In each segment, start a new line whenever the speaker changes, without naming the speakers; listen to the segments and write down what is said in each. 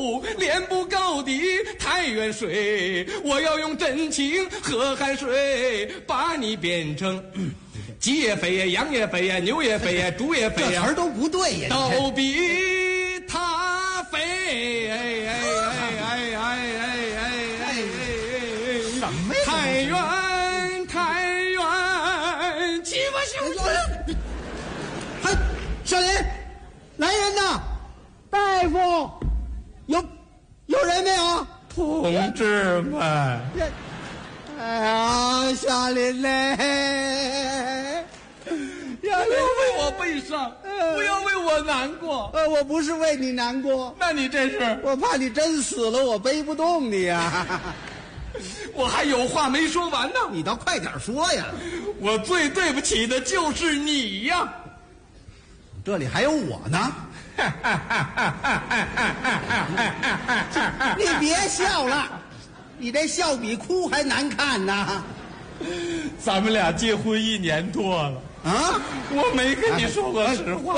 脸不高的太远水，我要用真情和汗水把你变成鸡也肥呀，羊也肥呀，牛也肥呀，猪也肥呀，
这词儿都不对呀，
都比他肥。
什么呀？
太远太远，欺负小子！
还少林，来人呐！大夫，有人没有？
同志们，
哎呀，小林嘞！
不要为我悲伤，不要为我难过。
我不是为你难过，
那你这是？
我怕你真死了，我背不动你呀。
我还有话没说完呢。
你倒快点说呀！
我最对不起的就是你呀。
这里还有我呢。你别笑了，你这笑比哭还难看呢。
咱们俩结婚1年多了
啊，
我没跟你说过实话。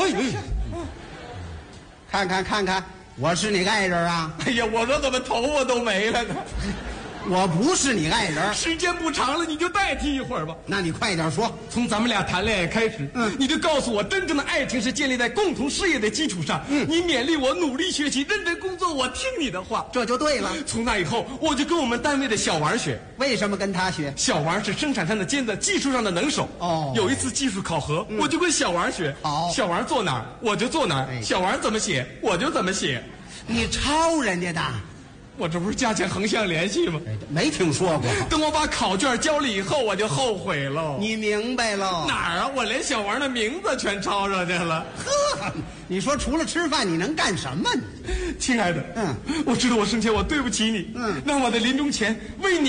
看，我是你爱人啊！
哎呀，我这怎么头发都没了呢？
我不是你爱人。
时间不长了，你就代替一会儿吧。
那你快点说。
从咱们俩谈恋爱开始，你就告诉我，真正的爱情是建立在共同事业的基础上。你勉励我努力学习，认真工作，我听你的话，
这就对了。
从那以后，我就跟我们单位的小王学。
为什么跟他学？
小王是生产上的尖子，技术上的能手。有一次技术考核，我就跟小王学。小王坐哪儿，我就坐哪儿。小王怎么写，我就怎么写。
你抄人家的。
我这不是加强横向联系吗？
没听说过。
等我把考卷交了以后，我就后悔了。
你明白了？
哪儿啊？我连小王的名字全抄上去了。
呵，你说除了吃饭，你能干什么？
亲爱的，我知道我生前我对不起你。那我的临终前为你